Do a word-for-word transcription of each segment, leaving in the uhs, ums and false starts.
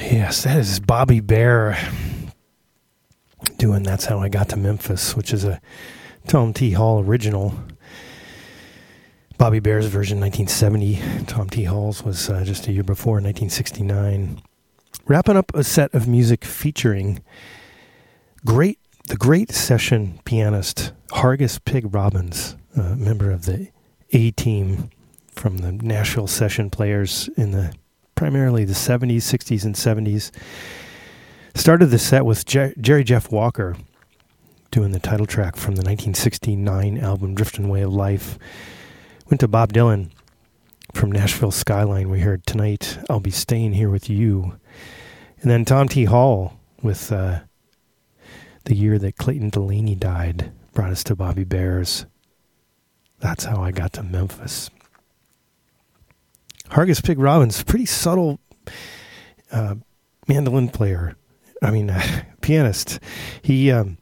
Yes, that is Bobby Bare doing That's How I Got to Memphis, which is a Tom T. Hall original. Bobby Bare's version, nineteen seventy. Tom T. Hall's was uh, just a year before, nineteen sixty-nine. Wrapping up a set of music featuring great, the great session pianist Hargus Pig Robbins, a member of the A-Team from the Nashville Session Players in the primarily the seventies, sixties, and seventies. Started the set with Jer- Jerry Jeff Walker doing the title track from the nineteen sixty-nine album Driftin' Way of Life. Went to Bob Dylan from Nashville Skyline. We heard Tonight I'll Be Staying Here With You. And then Tom T. Hall with uh, the year that Clayton Delaney died brought us to Bobby Bare's That's How I Got to Memphis. Hargus Pig Robbins, pretty subtle uh, mandolin player. I mean, uh, pianist. He um,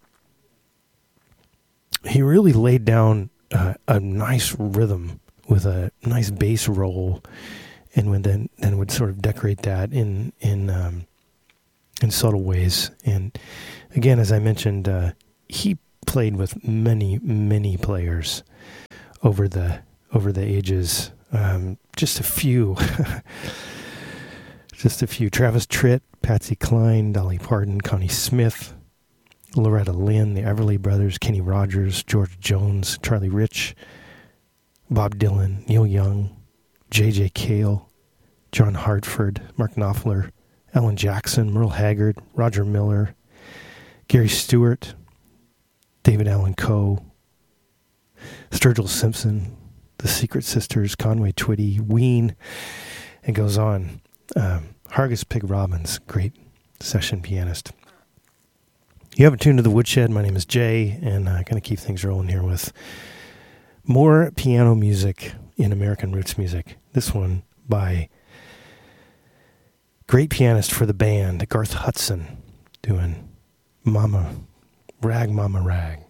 he really laid down uh, a nice rhythm with a nice bass roll, and would then then would sort of decorate that in in um, in subtle ways. And again, as I mentioned, uh, he played with many many players over the over the ages. Um, just a few, just a few. Travis Tritt, Patsy Cline, Dolly Parton, Connie Smith, Loretta Lynn, the Everly Brothers, Kenny Rogers, George Jones, Charlie Rich, Bob Dylan, Neil Young, J J Cale, John Hartford, Mark Knopfler, Alan Jackson, Merle Haggard, Roger Miller, Gary Stewart, David Allan Coe, Sturgill Simpson, the Secret Sisters, Conway Twitty, Ween, and goes on. Um, Hargus Pig Robbins, great session pianist. You have a tune to the Woodshed. My name is Jay, and I'm going to keep things rolling here with more piano music in American roots music. This one by great pianist for the band, Garth Hudson, doing Mama, Rag Mama Rag.